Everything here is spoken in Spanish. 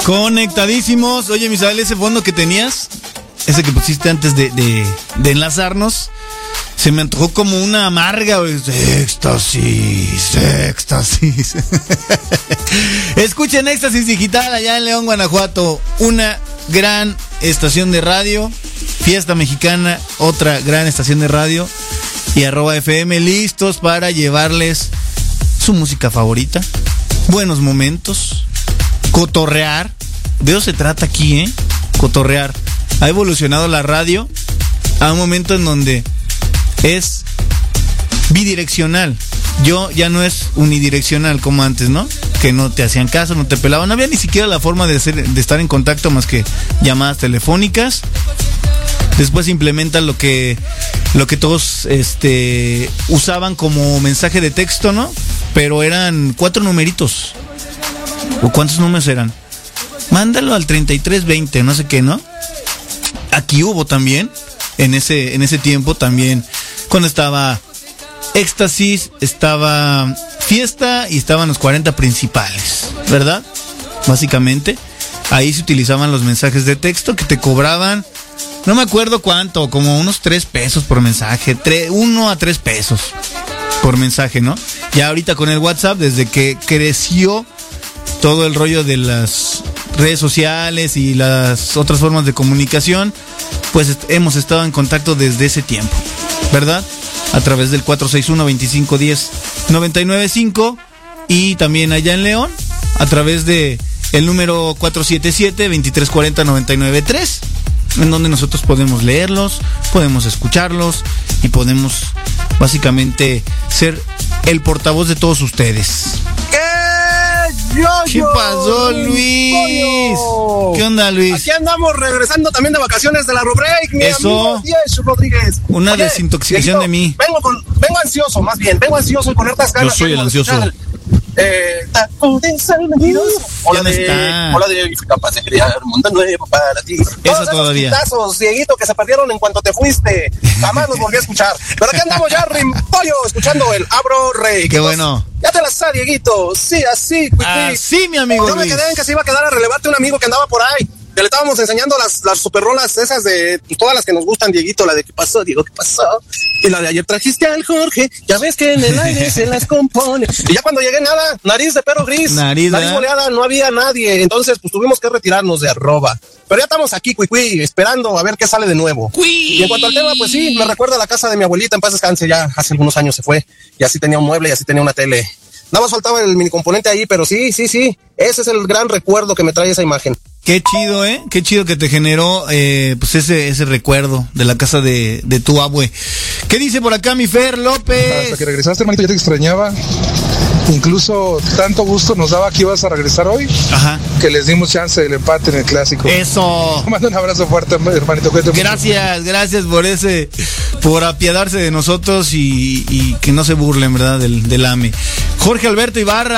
Conectadísimos. Oye, Misael, ese fondo que tenías, ese que pusiste antes de enlazarnos, se me antojó como una amarga. Éxtasis, éxtasis. Escuchen Éxtasis Digital allá en León, Guanajuato. Una gran estación de radio. Fiesta Mexicana, otra gran estación de radio. Y @FM, listos para llevarles su música favorita, buenos momentos, cotorrear. De eso se trata aquí, cotorrear. Ha evolucionado la radio a un momento en donde es bidireccional. Ya no es unidireccional como antes, ¿no? Que no te hacían caso, no te pelaban. No había ni siquiera la forma de estar en contacto más que llamadas telefónicas. Después implementan lo que todos usaban como mensaje de texto, ¿no? Pero eran 4 numeritos. ¿O cuántos números eran? Mándalo al 3320, no sé qué, ¿no? Aquí hubo también, en ese tiempo también, cuando estaba Éxtasis, estaba Fiesta y estaban los 40 principales, ¿verdad? Básicamente, ahí se utilizaban los mensajes de texto que te cobraban, no me acuerdo cuánto, como unos 3 pesos por mensaje, 1 a 3 pesos por mensaje, ¿no? Ya ahorita con el WhatsApp, desde que creció todo el rollo de las redes sociales y las otras formas de comunicación, pues hemos estado en contacto desde ese tiempo, ¿verdad? A través del 461-2510-995 y también allá en León, a través de el número 477-2340-993, en donde nosotros podemos leerlos, podemos escucharlos y podemos básicamente ser el portavoz de todos ustedes. ¿Qué pasó, Luis? Pollo. ¿Qué onda, Luis? Aquí andamos regresando también de vacaciones de la Rubreak, mi amigo Diez Rodríguez. Una desintoxicación de mí. Vengo ansioso, más bien. Vengo ansioso y con hartas ganas. Yo soy el ansioso. Hola de capaz de crear un mundo nuevo para ti. Eso todavía. Quitazos, Dieguito, que se perdieron en cuanto te fuiste. Jamás los volví a escuchar. Pero aquí andamos ya, Rimpollo, escuchando el Abro Rey. Qué bueno. Ya te la sabes, Dieguito. Sí, así. Así, mi amigo. No me quedé en que se iba a quedar a relevarte un amigo que andaba por ahí. Que le estábamos enseñando las superrolas esas de todas las que nos gustan, Dieguito, la de ¿qué pasó, Diego? ¿Qué pasó? Y la de ayer trajiste al Jorge, ya ves que en el aire se las compone. Y ya cuando llegué, nada, nariz de perro gris, nariz boleada, no había nadie. Entonces, pues tuvimos que retirarnos de @. Pero ya estamos aquí, cuicui, esperando a ver qué sale de nuevo. Y en cuanto al tema, pues sí, me recuerda a la casa de mi abuelita, en paz descanse, ya hace algunos años se fue. Y así tenía un mueble y así tenía una tele. Nada más faltaba el mini componente ahí, pero sí. Ese es el gran recuerdo que me trae esa imagen. Qué chido, Qué chido que te generó pues ese recuerdo de la casa de tu abue. ¿Qué dice por acá mi Fer López? Hasta que regresaste, hermanito, ya te extrañaba. Incluso tanto gusto nos daba que ibas a regresar hoy. Ajá. Que les dimos chance del empate en el clásico. Eso. Te mando un abrazo fuerte, hermanito. Gracias por apiadarse de nosotros y que no se burlen, ¿verdad? Del AME. Jorge Alberto Ibarra.